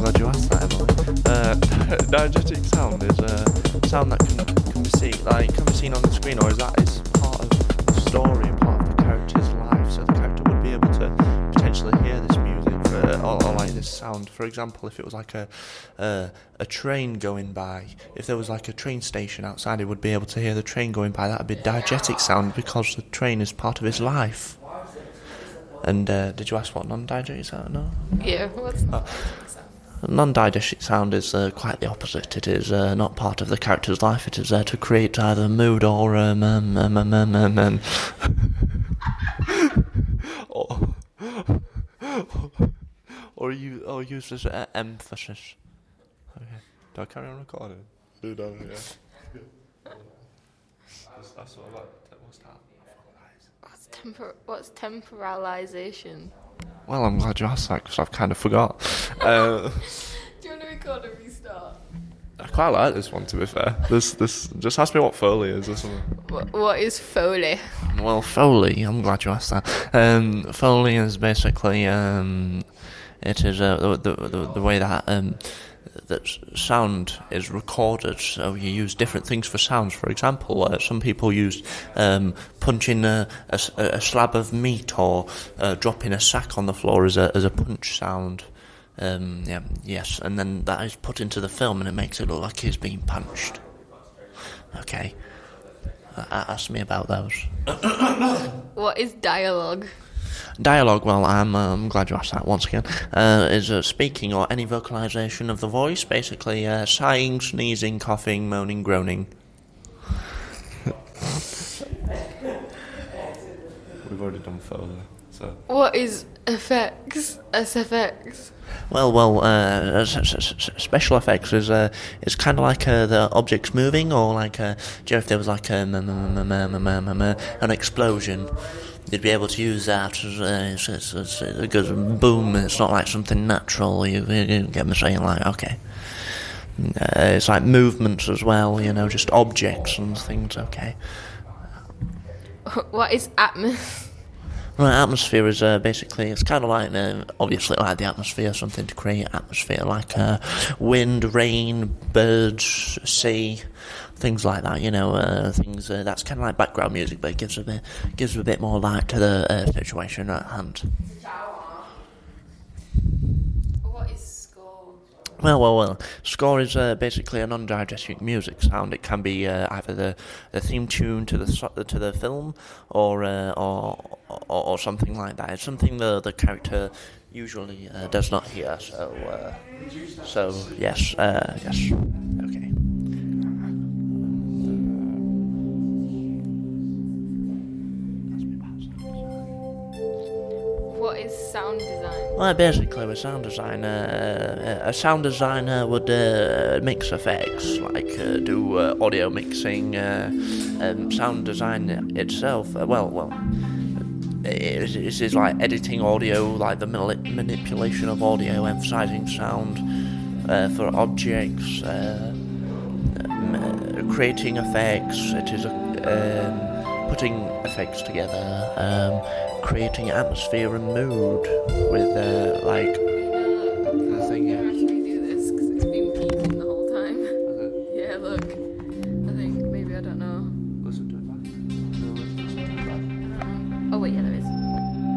glad you asked that, Emily. Diegetic sound is a sound that can be seen on the screen, or is part of the story and part of the character's life, so the character would be able to potentially hear this music or like this sound. For example, if it was like a train going by, if there was like a train station outside, he would be able to hear the train going by. That would be diegetic sound because the train is part of his life. And did you ask what non-diegetic sound? No? Yeah, what's non-diegetic sound? Non-diegetic sound is quite the opposite. It is not part of the character's life. It is there to create either mood or or use as emphasis. Okay. Do I carry on recording? Do yeah. That's what about. What's that? What's temporalization? Well, I'm glad you asked that because I've kind of forgot. Do you want to record a restart? I quite like this one, to be fair. This just ask me what Foley is or something. What is Foley? Well, Foley, I'm glad you asked that. Foley is basically it is the way that sound is recorded. So you use different things for sounds. For example, some people use punching a slab of meat or dropping a sack on the floor as a punch sound. Yes, and then that is put into the film and it makes it look like he's being punched. Okay. Ask me about those. What is dialogue? Dialogue, well, I'm glad you asked that once again, is speaking or any vocalization of the voice, basically sighing, sneezing, coughing, moaning, groaning. We've already done Foley, so... What is effects? SFX? Well, special effects is kind of like the objects moving, or like, do you know if there was like an explosion, you'd be able to use that as it goes boom. It's not like something natural. You get me saying, like, okay. It's like movements as well, just objects and things. Okay. What is atmosphere? Right, atmosphere is basically, it's kind of like, obviously like the atmosphere, something to create atmosphere, like wind, rain, birds, sea, things like that, things, that's kind of like background music, but it gives a bit more light to the situation at hand. What is score? Well, score is basically a non-diegetic music sound. It can be either the theme tune to the film or something like that. It's something the character usually does not hear. So yes, okay. What is sound design? Well, basically, with sound design, a sound designer would mix effects, like do audio mixing. Sound design itself, it is like editing audio, like the manipulation of audio, emphasizing sound for objects, creating effects. It is putting effects together, creating atmosphere and mood with like